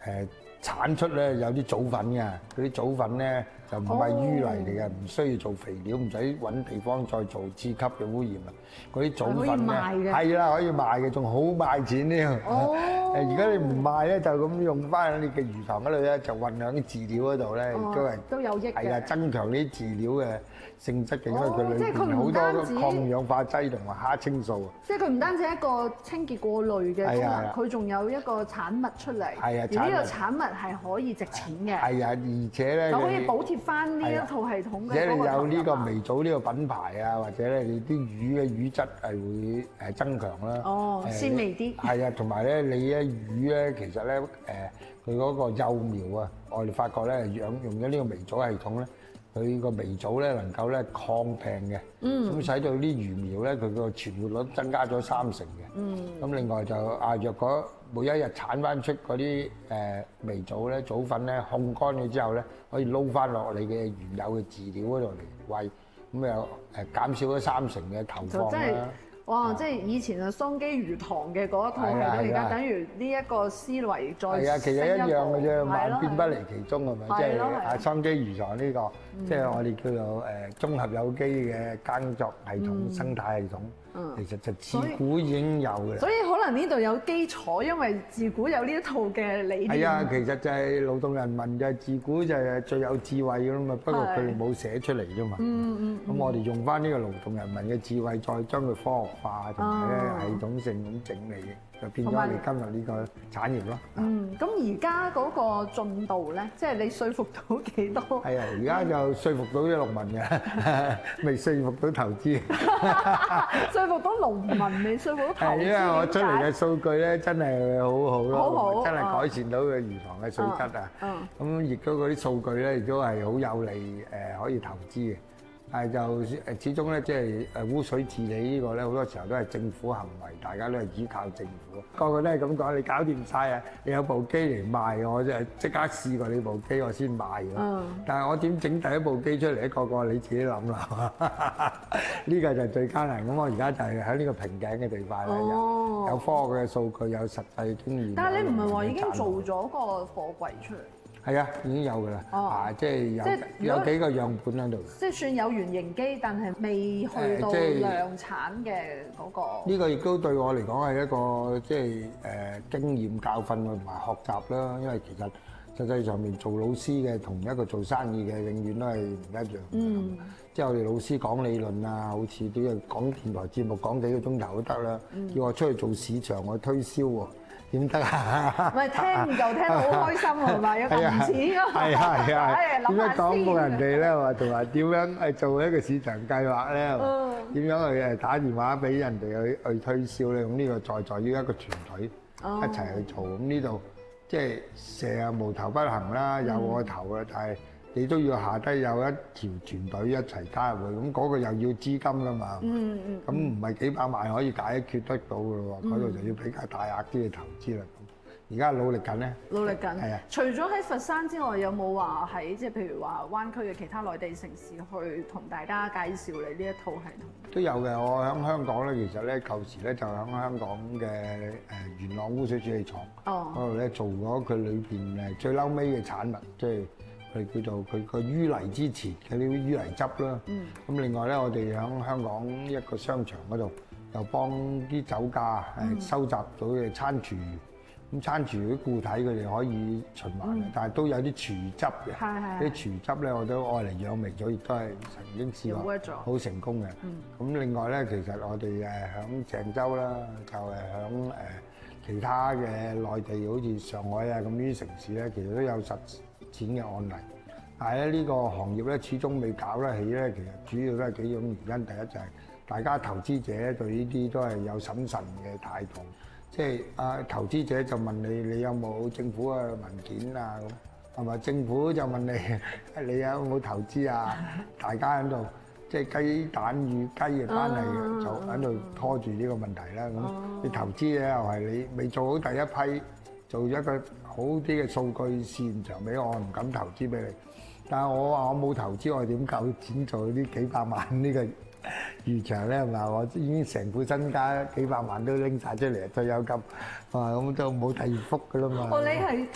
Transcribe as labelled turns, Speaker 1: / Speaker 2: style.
Speaker 1: 產出咧有啲棗粉嘅，嗰啲棗粉咧就唔係淤泥嚟嘅，唔需要做肥料，唔使揾地方再做次級嘅污染啊！嗰啲棗粉咧係啦，可以賣嘅，仲好賣錢添。如果你唔賣咧，就咁用翻你嘅魚塘嗰度咧，就混喺啲飼料嗰度咧，
Speaker 2: 都有益嘅。
Speaker 1: 係啊，增強啲飼料嘅性質嘅，因為佢裏邊好多抗氧化劑同埋蝦青素。
Speaker 2: 即係佢唔單止一個清潔過濾嘅功能，佢仲有一個產物出嚟。係啊，而呢個產物係可以值錢嘅。
Speaker 1: 係啊，而且咧
Speaker 2: 就可以補貼翻呢一套系統嘅。
Speaker 1: 而且你有呢個微棗呢個品牌啊，或者咧你啲魚嘅魚質係會增強啦。
Speaker 2: 鮮味啲。係
Speaker 1: 啊，同埋咧你咧魚咧其實咧佢嗰個幼苗啊，我哋發覺咧用咗呢個微棗系統咧。佢個微棗咧能夠咧抗病嘅，咁使到啲魚苗咧佢個存活率增加咗3成嘅。咁另外就若果每一日產翻出嗰啲微棗咧棗粉咧烘乾咗之後咧，可以撈翻落你嘅原有嘅飼料嗰度嚟餵，咁又減少咗3成嘅投放啦。
Speaker 2: 哇！即係以前啊，桑基魚塘嘅嗰一套系統，而家等於呢一個思維再
Speaker 1: 係啊，其實一樣嘅啫，萬變不離其宗係咪？即係桑基魚塘呢個，即係我哋叫做綜合有機嘅耕作系統、生態系統。其實就自古已經有嘅。
Speaker 2: 所以可能呢度有基礎，因為自古有呢一套嘅理念。
Speaker 1: 係啊，其實就係勞動人民就係自古就係最有智慧㗎嘛，不過佢哋冇寫出嚟啫嘛。咁我哋用翻呢個勞動人民嘅智慧，再將佢科學化同埋咧系統性咁整理，就變咗我哋今日呢個產業咯。
Speaker 2: 咁而家嗰個進度咧，即係你說服到幾多？
Speaker 1: 係啊，而家就說服到啲農民嘅，未說服到投資。
Speaker 2: 說服到農民，未說服到投資。係
Speaker 1: 因為我出嚟嘅數據咧，真係好好咯，真係改善到嘅魚塘嘅水質啊。咁亦都嗰啲數據咧，亦都係好有利可以投資嘅。但係就始終咧，即係污水治理呢個咧，好多時候都係政府行為，大家都係依靠政府。個個都係咁講，你搞掂晒啊！你有部機嚟賣，我就即刻試過你部機，我先賣㗎。但係我點整第一部機出嚟？一個個你自己諗啦。呢個就係最艱難。咁我而家就係喺呢個瓶頸嘅地塊咧，有科學嘅數據，有實際經驗。
Speaker 2: 但係你唔係話已經做咗個貨櫃出嚟？
Speaker 1: 係啊，已經有㗎啦，即係有幾個樣本喺度。
Speaker 2: 即係算有原型機，但係未去到量產嘅嗰個。
Speaker 1: 呢個亦都對我嚟講係一個即係經驗教訓同埋學習啦。因為其實實際上面做老師嘅同一個做生意嘅，永遠都係唔一樣。即係我哋老師講理論啊，好似啲講電台節目講幾個鐘頭都得啦。叫我出去做市場去推銷喎。點得啊？
Speaker 2: 唔係聽就聽到好開心係咪？有咁錢啊！
Speaker 1: 係啊！點樣講過人哋咧？話同埋點樣做一個市場計劃咧？點樣去打電話俾人哋去推銷咧？咁呢個在於一個團隊一齊去做。咁呢度即係成日無頭不行啦，有個頭嘅，但係你都要下低有一條團隊一齊加入去。咁嗰個又要資金㗎嘛。咁唔係幾百萬可以解決得到㗎咯喎。嗰度就要比較大額啲嘅投資啦。而家努力緊咧，
Speaker 2: 努力緊。
Speaker 1: 係啊。
Speaker 2: 除咗喺佛山之外，有冇話喺即係譬如話灣區嘅其他內地城市去同大家介紹你呢一套系統？都
Speaker 1: 有嘅。我喺香港咧，其實咧舊時咧就喺香港嘅元朗污水處理廠嗰度咧做咗佢裏邊最嬲尾嘅產物，即係佢叫做佢個淤泥之前嘅呢啲淤泥汁啦。咁另外咧，我哋喺香港一個商場嗰度又幫啲酒家收集到嘅餐廚餘。咁餐廚啲固體佢哋可以循環嘅，但係都有啲廚餘汁嘅。啲廚餘汁咧，我都愛嚟養微咗，亦都係曾經試過好成功嘅。咁另外咧，其實我哋響鄭州啦，就係響其他嘅內地，好似上海啊咁呢啲城市咧，其實都有實踐嘅案例。但係咧呢個行業咧，始終未搞得起咧，其實主要都係幾種原因。第一就係大家投資者對呢啲都係有審慎嘅態度。即係投資者就問你有冇政府嘅文件啊咁，係咪政府就問你有冇投資啊？大家喺度即係雞蛋與雞嘅關係，就喺度拖住呢個問題啦。咁你投資咧又係你未做好第一批，做一個好啲嘅數據試驗場俾我，唔敢投資俾你。但係我話我冇投資，我點夠錢做呢幾百萬呢個魚場咧？係咪？我已經成副身家幾百萬都拎曬出嚟退休金，咁都冇第二幅噶啦嘛。
Speaker 2: 你係